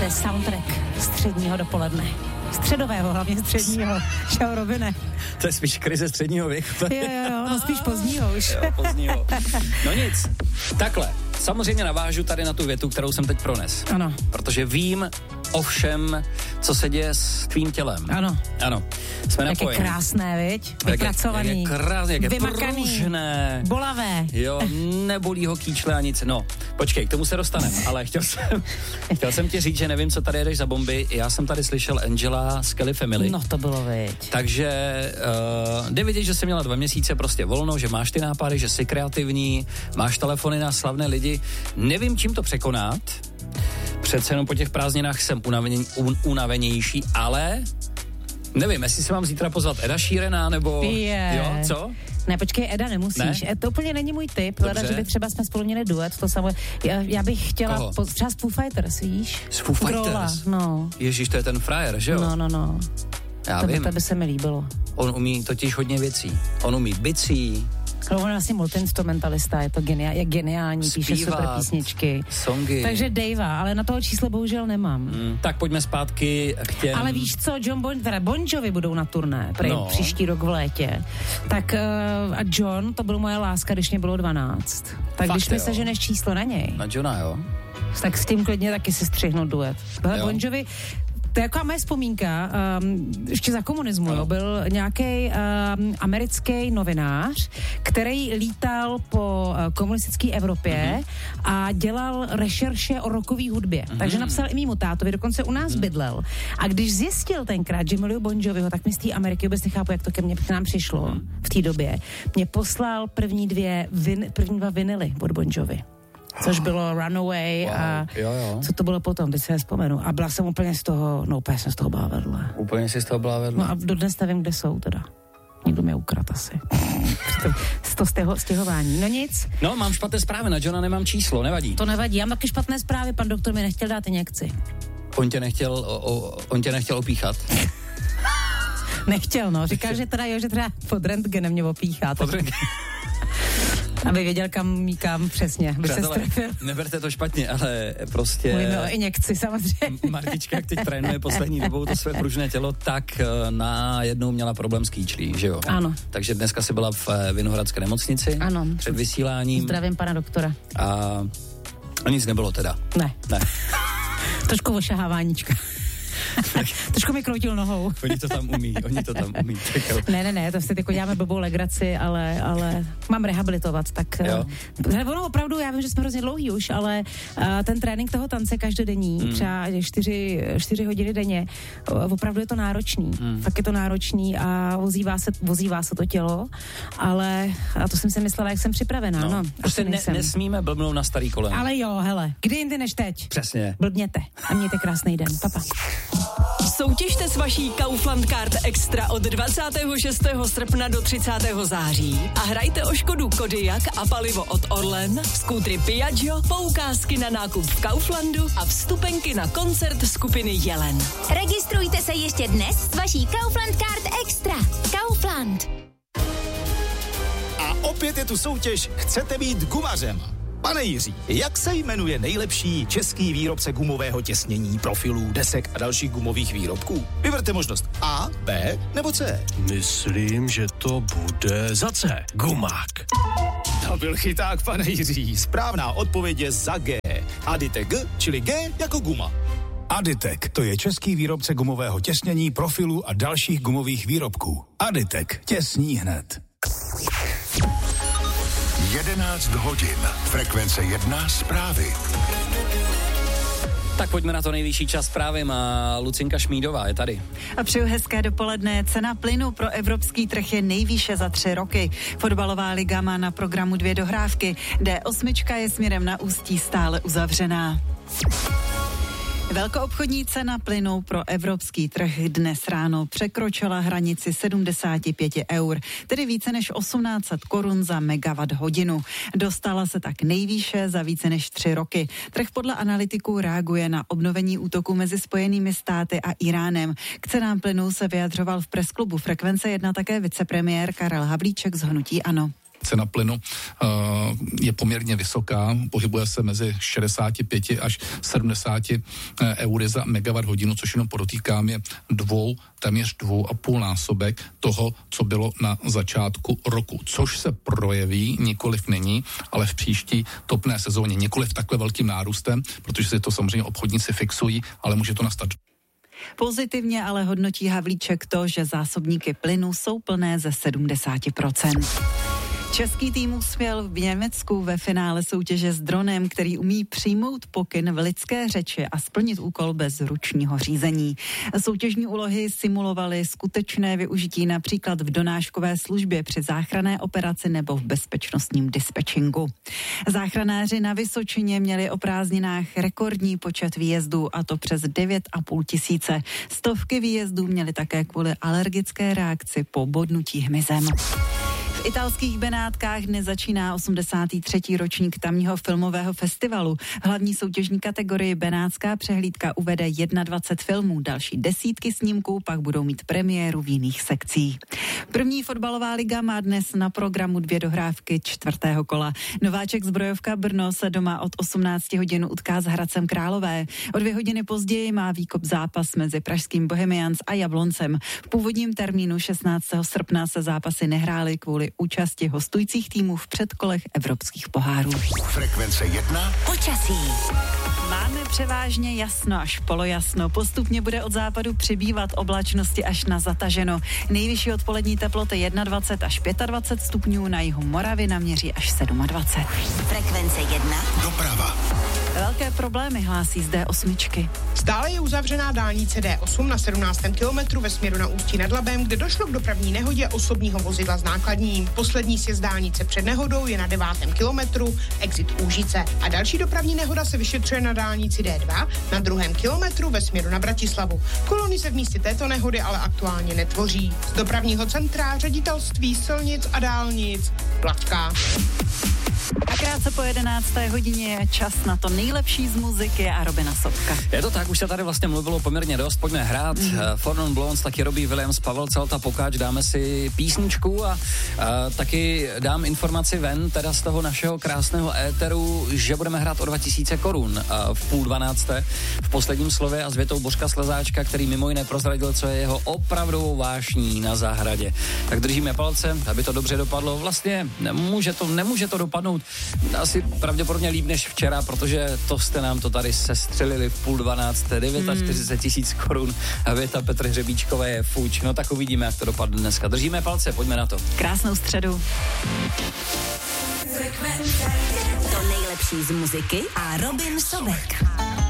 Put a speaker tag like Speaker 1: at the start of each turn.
Speaker 1: je soundtrack středního dopoledne. Středového, hlavně středního. Čau, Robine.
Speaker 2: To je spíš krize středního věku.
Speaker 1: Jo, no spíš pozdního už.
Speaker 2: Jo, pozdního. No nic, takhle. Samozřejmě navážu tady na tu větu, kterou jsem teď prones.
Speaker 1: Ano.
Speaker 2: Protože vím o všem, co se děje s tvým tělem.
Speaker 1: Ano.
Speaker 2: Ano. Jsme napojeni.
Speaker 1: Jak je krásné, viď? Vypracovaný.
Speaker 2: Jak je krásné, jak je
Speaker 1: vymakaný,
Speaker 2: pružné.
Speaker 1: Bolavé.
Speaker 2: Jo, nebolí ho kýčle a nic. No, počkej, k tomu se dostaneme, ale chtěl jsem ti říct, že nevím, co tady jedeš za bomby. Já jsem tady slyšel Angela z Kelly Family.
Speaker 1: No to bylo, viď.
Speaker 2: Takže jde vidět, že jsi měla 2 měsíce prostě volno, že máš ty nápady, že jsi kreativní, máš telefony na slavné lidi. Nevím, čím to překonat. Přece jenom po těch prázdninách jsem unavenější, ale nevím, jestli se mám zítra pozvat Eda Sheerana, nebo jo, co?
Speaker 1: Ne, počkej, Eda nemusíš.
Speaker 2: Ne?
Speaker 1: To úplně není můj typ, ale že by třeba jsme spolu měli duet, to samo. Já bych chtěla třeba z Foo Fighters, víš?
Speaker 2: Z Foo Fighters?
Speaker 1: Grola, no.
Speaker 2: Ježíš, to je ten frajer, že jo?
Speaker 1: No.
Speaker 2: Já vím.
Speaker 1: To by se mi líbilo.
Speaker 2: On umí totiž hodně věcí. On umí bicí.
Speaker 1: No, on je vlastně multi-instrumentalista, je to geniální, píše super písničky.
Speaker 2: Songy.
Speaker 1: Takže Davea, ale na toho číslo bohužel nemám.
Speaker 2: Tak pojďme zpátky k těm...
Speaker 1: Ale víš co, Bon Jovi budou na turné příští rok v létě. Tak a John, to byl moje láska, když mě bylo 12. Tak fakt, když mi seženeš číslo na něj.
Speaker 2: Na Johna, jo?
Speaker 1: Tak s tím klidně taky si střihnu duet. Bon Jovi... To je jako moje vzpomínka, ještě za komunismu, jo, byl nějaký americký novinář, který lítal po komunistické Evropě a dělal rešerše o rockové hudbě. Takže napsal i mému tátovi, dokonce u nás bydlel. A když zjistil tenkrát, že miluju Bon Joviho, tak mi z té Ameriky vůbec nechápu, jak to k nám přišlo v té době. Mě poslal první 2 vinily od Bon Jovi. Což bylo Runaway a co to bylo potom, teď se nevzpomenu. A byla jsem úplně z toho, úplně jsem z toho byla vedle.
Speaker 2: Úplně si z toho byla vedle.
Speaker 1: No a dodnes nevím, kde jsou teda. Někdo mě ukradl asi. To stěhování. No nic.
Speaker 2: No, mám špatné zprávy, na Johna nemám číslo, nevadí.
Speaker 1: To nevadí, já mám taky špatné zprávy, pan doktor mi nechtěl dát injekci.
Speaker 2: On tě nechtěl opíchat.
Speaker 1: Nechtěl, no. Říkal, že teda pod rentgenem mě opíchá. Aby věděl, kam přesně, by se strefil.
Speaker 2: Neberte to špatně, ale prostě...
Speaker 1: Mluvíme o injekci, samozřejmě.
Speaker 2: Martička, jak teď trénuje poslední dobou to své pružné tělo, tak najednou měla problém s kýčlí, že jo?
Speaker 1: Ano.
Speaker 2: Takže dneska si byla v Vinohradské nemocnici.
Speaker 1: Ano.
Speaker 2: Před vysíláním.
Speaker 1: Zdravím pana doktora.
Speaker 2: A nic nebylo teda.
Speaker 1: Ne. Trošku ošaháváníčka. Trošku mi kroutil nohou.
Speaker 2: Oni to tam umí.
Speaker 1: Ne, to si jako děláme blbou legraci, ale mám rehabilitovat, tak ono opravdu, já vím, že jsme hrozně dlouhý už, ale ten trénink toho tance každodenní, třeba 4 hodiny denně, opravdu je to náročný. Fakt je to náročný a vozívá se to tělo, ale a to jsem si myslela, jak jsem připravená. No
Speaker 2: prostě nesmíme blbnout na starý koleno.
Speaker 1: Ale jo, hele, kdy jindy než teď.
Speaker 2: Přesně.
Speaker 1: Blbněte a mějte krásný den. Papa.
Speaker 3: Soutěžte s vaší Kaufland Card Extra od 26. srpna do 30. září a hrajte o Škodu Kodiaq a palivo od Orlen, skútry Piaggio, poukázky na nákup v Kauflandu a vstupenky na koncert skupiny Jelen.
Speaker 4: Registrujte se ještě dnes s vaší Kaufland Card Extra. Kaufland.
Speaker 5: A opět je tu soutěž Chcete být gumařem? Pane Jiří, jak se jmenuje nejlepší český výrobce gumového těsnění, profilů, desek a dalších gumových výrobků? Vyberte možnost A, B nebo C.
Speaker 6: Myslím, že to bude za C. Gumák.
Speaker 5: To byl chyták, pane Jiří. Správná odpověď je za G. Aditek G, čili G jako guma.
Speaker 7: Aditek, to je český výrobce gumového těsnění, profilů a dalších gumových výrobků. Aditek, těsní hned.
Speaker 8: 11 hodin. Frekvence 1 zprávy.
Speaker 2: Tak pojďme na to nejvyšší čas zprávy. Má Lucinka Šmídová, je tady.
Speaker 9: A přeju hezké dopoledne. Cena plynu pro evropský trh je nejvýše za 3 roky. Fotbalová liga má na programu 2 dohrávky. D8 je směrem na Ústí stále uzavřená. Velkoobchodní cena plynu pro evropský trh dnes ráno překročila hranici 75 eur, tedy více než 1800 korun za megawatt hodinu. Dostala se tak nejvýše za více než 3 roky. Trh podle analytiků reaguje na obnovení útoku mezi Spojenými státy a Iránem. K cenám plynu se vyjadřoval v presklubu Frekvence 1 také vicepremiér Karel Havlíček z hnutí ANO.
Speaker 10: cena plynu je poměrně vysoká, pohybuje se mezi 65 až 70 eury za megawatt hodinu, což jenom podotýkám je téměř 2,5 násobek toho, co bylo na začátku roku, což se projeví nikoliv nyní, ale v příští topné sezóně, nikoliv takhle velkým nárůstem, protože si to samozřejmě obchodníci fixují, ale může to nastat.
Speaker 9: Pozitivně ale hodnotí Havlíček to, že zásobníky plynu jsou plné ze 70%. Český tým uspěl v Německu ve finále soutěže s dronem, který umí přijmout pokyn v lidské řeči a splnit úkol bez ručního řízení. Soutěžní úlohy simulovaly skutečné využití například v donáškové službě při záchranné operaci nebo v bezpečnostním dispečingu. Záchranáři na Vysočině měli o prázdninách rekordní počet výjezdů, a to přes 9,5 tisíce. Stovky výjezdů měli také kvůli alergické reakci po bodnutí hmyzem. V italských Benátkách dnes začíná 83. ročník tamního filmového festivalu. V hlavní soutěžní kategorii Benátská přehlídka uvede 21 filmů. Další desítky snímků pak budou mít premiéru v jiných sekcích. První fotbalová liga má dnes na programu 2 dohrávky 4. kola. Nováček Zbrojovka Brno se doma od 18 hodin utká s Hradcem Králové. O 2 hodiny později má výkop zápas mezi pražským Bohemians a Jabloncem. V původním termínu 16. srpna se zápasy nehrály kvůli účasti hostujících týmů v předkolech evropských pohárů.
Speaker 8: Frekvence 1.
Speaker 4: Počasí.
Speaker 9: Máme převážně jasno až polojasno. Postupně bude od západu přibývat oblačnosti až na zataženo. Nejvyšší odpolední teploty 21 až 25 stupňů, na jihu Moravy naměří až 27.
Speaker 4: Frekvence 1.
Speaker 8: Doprava.
Speaker 9: Velké problémy hlásí z D8.
Speaker 11: Stále je uzavřená dálnice D8 na 17. kilometru ve směru na Ústí nad Labem, kde došlo k dopravní nehodě osobního vozidla s nákladním. Poslední sjezd dálnice před nehodou je na 9. kilometru, exit Úžice. A další dopravní nehoda se vyšetřuje na dálnici D2 na 2. kilometru ve směru na Bratislavu. Kolony se v místě této nehody ale aktuálně netvoří. Z dopravního centra Ředitelství silnic a dálnic Plačka.
Speaker 9: A krátce po 11. hodině je čas na to nejlepší z muziky a Robina Sobka.
Speaker 2: Je to tak, už se tady vlastně mluvilo poměrně dost, pojďme hrát. Four Non Blondes, taky Robbie Williams, Pavel Celta, Pokáč, dáme si písničku a taky dám informaci ven, teda z toho našeho krásného éteru, že budeme hrát o 2000 korun v 11:30 v posledním slově a s větou Božka Slezáčka, který mimo jiné prozradil, co je jeho opravdovou vášní na zahradě. Tak držíme palce, aby to dobře dopadlo. Vlastně nemůže to dopadnout asi pravděpodobně líp než včera, protože to jste nám to tady sestřelili v 11:30, 49 000 korun a věta Petr Hřebíčkové je fuč. No tak uvidíme, jak to dopadne dneska. Držíme palce, pojďme na to.
Speaker 9: Krásnou středu.
Speaker 4: To nejlepší z muziky a Robin Sobek.